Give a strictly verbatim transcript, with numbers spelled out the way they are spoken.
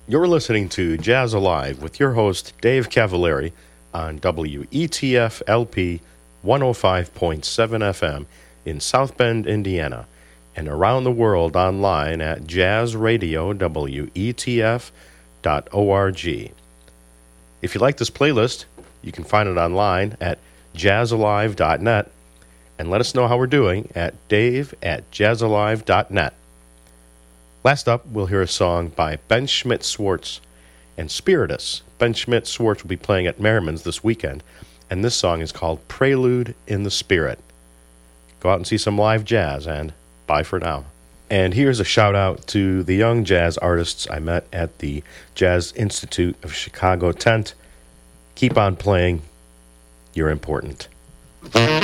You're listening to Jazz Alive with your host, Dave Cavallari, on W E T F L P one oh five point seven F M in South Bend, Indiana, and around the world online at jazz radio w e t f dot org. If you like this playlist, you can find it online at jazz alive dot net, and let us know how we're doing at dave at jazz alive dot net. Last up, we'll hear a song by Ben Schmidt-Schwartz and Spiritus. Ben Schmidt-Schwartz will be playing at Merriman's this weekend, and this song is called Prelude in the Spirit. Go out and see some live jazz, and bye for now. And here's a shout-out to the young jazz artists I met at the Jazz Institute of Chicago tent. Keep on playing. You're important.